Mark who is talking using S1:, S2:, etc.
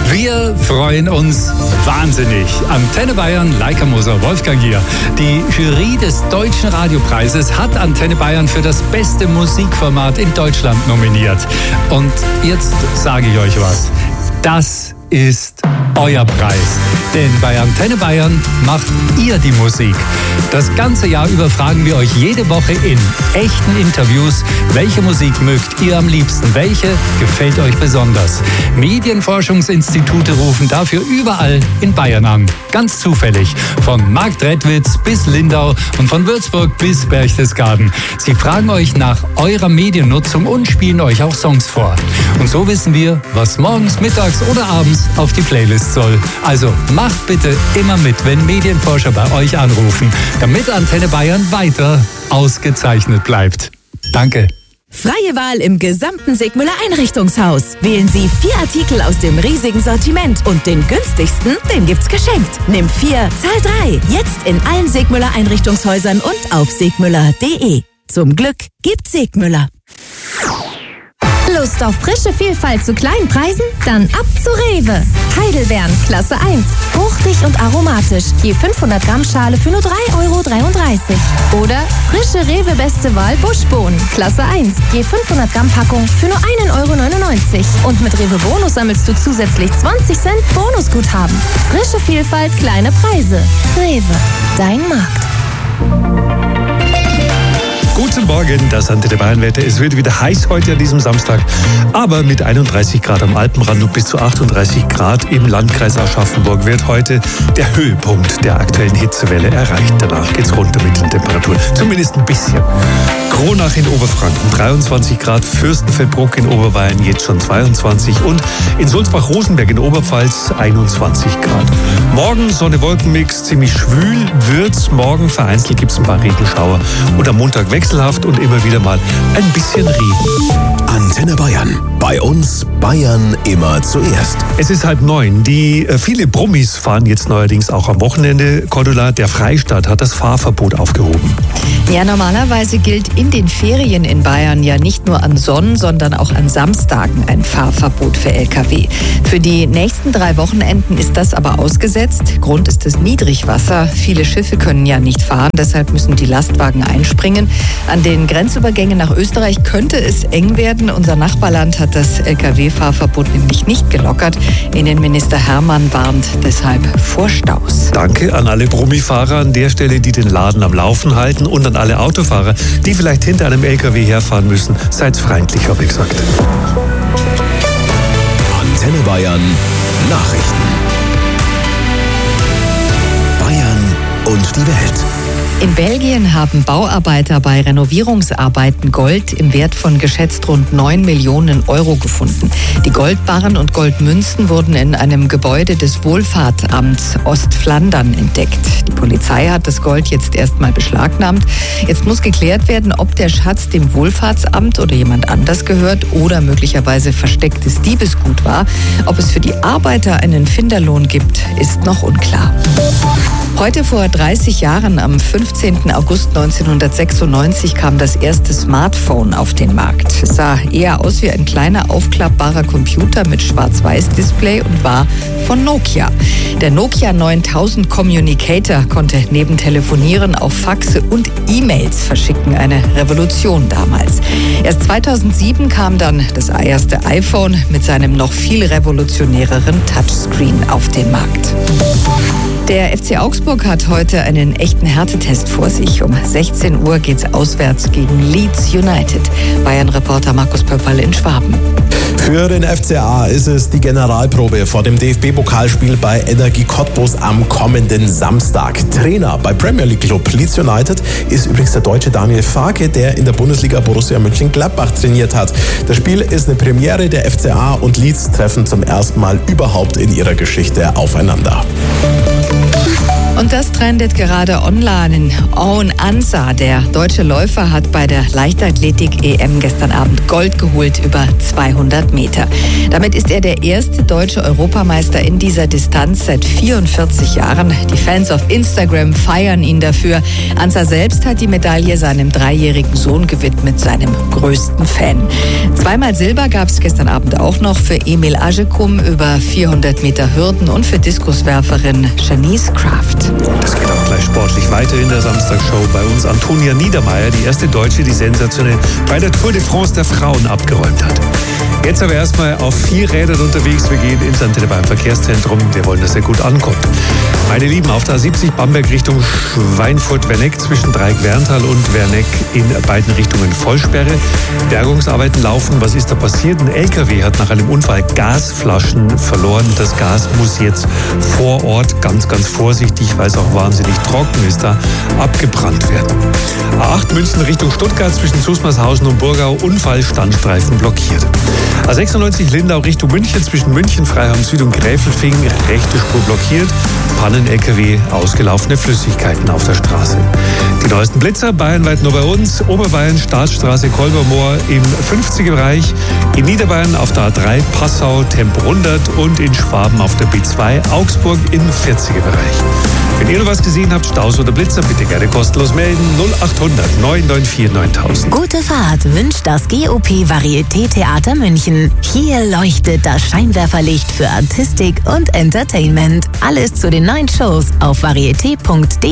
S1: Wir freuen uns wahnsinnig. Antenne Bayern, Leica Moser, Wolfgang hier. Die Jury des Deutschen Radiopreises hat Antenne Bayern für das beste Musikformat in Deutschland nominiert. Und jetzt sage ich euch was. Das ist euer Preis. Denn bei Antenne Bayern macht ihr die Musik. Das ganze Jahr über fragen wir euch jede Woche in echten Interviews, welche Musik mögt ihr am liebsten, welche gefällt euch besonders. Medienforschungsinstitute rufen dafür überall in Bayern an. Ganz zufällig. Von Marktredwitz bis Lindau und von Würzburg bis Berchtesgaden. Sie fragen euch nach eurer Mediennutzung und spielen euch auch Songs vor. Und so wissen wir, was morgens, mittags oder abends auf die Playlist soll. Also macht bitte immer mit, wenn Medienforscher bei euch anrufen, damit Antenne Bayern weiter ausgezeichnet bleibt. Danke.
S2: Freie Wahl im gesamten Segmüller Einrichtungshaus. Wählen Sie 4 Artikel aus dem riesigen Sortiment und den günstigsten, den gibt's geschenkt. Nimm 4, zahl 3. Jetzt in allen Segmüller Einrichtungshäusern und auf segmüller.de. Zum Glück gibt's Segmüller.
S3: Lust auf frische Vielfalt zu kleinen Preisen? Dann ab zu Rewe. Heidelbeeren, Klasse 1. Fruchtig und aromatisch. Je 500 Gramm Schale für nur 3,33 €. Oder frische Rewe Beste Wahl Buschbohnen, Klasse 1. Je 500 Gramm Packung für nur 1,99 €. Und mit Rewe Bonus sammelst du zusätzlich 20 Cent Bonusguthaben. Frische Vielfalt, kleine Preise. Rewe, dein Markt.
S4: Guten Morgen, das Antenne Bayern Wetter. Es wird wieder heiß heute an diesem Samstag, aber mit 31 Grad am Alpenrand und bis zu 38 Grad im Landkreis Aschaffenburg wird heute der Höhepunkt der aktuellen Hitzewelle erreicht. Danach geht's runter mit den Temperaturen, zumindest ein bisschen. Kronach in Oberfranken 23 Grad, Fürstenfeldbruck in Oberbayern jetzt schon 22 und in Sulzbach-Rosenberg in Oberpfalz 21 Grad. Morgen Sonne-Wolken-Mix, ziemlich schwül wird's. Morgen vereinzelt gibt's ein paar Regenschauer und am Montag wechselhaft und immer wieder mal ein bisschen Regen.
S5: Antenne Bayern. Bei uns Bayern immer zuerst.
S4: Es ist 8:30. Viele Brummis fahren jetzt neuerdings auch am Wochenende. Cordula, der Freistaat hat das Fahrverbot aufgehoben.
S6: Ja, normalerweise gilt in den Ferien in Bayern ja nicht nur an Sonnen, sondern auch an Samstagen ein Fahrverbot für Lkw. Für die nächsten 3 Wochenenden ist das aber ausgesetzt. Grund ist das Niedrigwasser. Viele Schiffe können ja nicht fahren, deshalb müssen die Lastwagen einspringen. An den Grenzübergängen nach Österreich könnte es eng werden. Unser Nachbarland hat das Lkw-Fahrverbot nämlich nicht gelockert. Innenminister Hermann warnt deshalb vor Staus.
S4: Danke an alle Brummifahrer an der Stelle, die den Laden am Laufen halten und an alle Autofahrer, die vielleicht hinter einem Lkw herfahren müssen. Seid freundlich, habe ich gesagt.
S5: Antenne Bayern Nachrichten. Bayern und die Welt.
S6: In Belgien haben Bauarbeiter bei Renovierungsarbeiten Gold im Wert von geschätzt rund 9 Millionen € gefunden. Die Goldbarren und Goldmünzen wurden in einem Gebäude des Wohlfahrtamts Ostflandern entdeckt. Die Polizei hat das Gold jetzt erstmal beschlagnahmt. Jetzt muss geklärt werden, ob der Schatz dem Wohlfahrtsamt oder jemand anders gehört oder möglicherweise verstecktes Diebesgut war. Ob es für die Arbeiter einen Finderlohn gibt, ist noch unklar. Heute vor 30 Jahren, am 15. August 1996, kam das erste Smartphone auf den Markt. Es sah eher aus wie ein kleiner aufklappbarer Computer mit Schwarz-Weiß-Display und war von Nokia. Der Nokia 9000 Communicator konnte neben Telefonieren auch Faxe und E-Mails verschicken. Eine Revolution damals. Erst 2007 kam dann das erste iPhone mit seinem noch viel revolutionäreren Touchscreen auf den Markt. Der FC Augsburg hat heute einen echten Härtetest vor sich. Um 16 Uhr geht's auswärts gegen Leeds United. Bayern-Reporter Markus Pöpperl in Schwaben.
S7: Für den FCA ist es die Generalprobe vor dem DFB-Pokalspiel bei Energie Cottbus am kommenden Samstag. Trainer bei Premier League Club Leeds United ist übrigens der Deutsche Daniel Farke, der in der Bundesliga Borussia Mönchengladbach trainiert hat. Das Spiel ist eine Premiere. Der FCA und Leeds treffen zum ersten Mal überhaupt in ihrer Geschichte aufeinander.
S6: Und das trendet gerade online. Owen Ansah, der deutsche Läufer, hat bei der Leichtathletik-EM gestern Abend Gold geholt über 200 Meter. Damit ist er der erste deutsche Europameister in dieser Distanz seit 44 Jahren. Die Fans auf Instagram feiern ihn dafür. Ansah selbst hat die Medaille seinem 3-jährigen Sohn gewidmet, seinem größten Fan. 2-mal Silber gab es gestern Abend auch noch für Emil Ajekum über 400 Meter Hürden und für Diskuswerferin Janice Kraft.
S4: Das geht auch gleich sportlich weiter in der Samstagshow. Bei uns Antonia Niedermeyer, die erste Deutsche, die sensationell bei der Tour de France der Frauen abgeräumt hat. Jetzt aber erstmal auf 4 Rädern unterwegs. Wir gehen ins Antenne Bayern Verkehrszentrum. Wir wollen, dass er gut ankommt. Meine Lieben, auf der A70 Bamberg Richtung Schweinfurt-Werneck zwischen Dreieck-Werntal und Werneck in beiden Richtungen Vollsperre. Bergungsarbeiten laufen. Was ist da passiert? Ein LKW hat nach einem Unfall Gasflaschen verloren. Das Gas muss jetzt vor Ort ganz vorsichtig, weil es auch wahnsinnig trocken ist, da abgebrannt werden. A8 München Richtung Stuttgart zwischen Susmarshausen und Burgau. Unfall, Standstreifen blockiert. A96 Lindau Richtung München zwischen München, Freiham Süd und Gräfelfing. Rechte Spur blockiert. Pannen-LKW, ausgelaufene Flüssigkeiten auf der Straße. Die neuesten Blitzer bayernweit nur bei uns. Oberbayern, Staatsstraße Kolbermoor im 50er-Bereich. In Niederbayern auf der A3 Passau Tempo 100 und in Schwaben auf der B2 Augsburg im 40er-Bereich. Wenn ihr noch was gesehen habt, Staus oder Blitzer, bitte gerne kostenlos melden. 0800 994 9000.
S2: Gute Fahrt wünscht das GOP Varieté Theater München. Hier leuchtet das Scheinwerferlicht für Artistik und Entertainment. Alles zu den neuen Shows auf varieté.de.